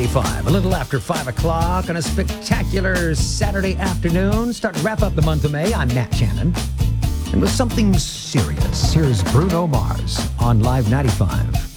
95, a little after 5 o'clock on a spectacular Saturday afternoon. Starting to wrap up the month of May. I'm Nat Shannon. And with something serious, here's Bruno Mars on Live 95.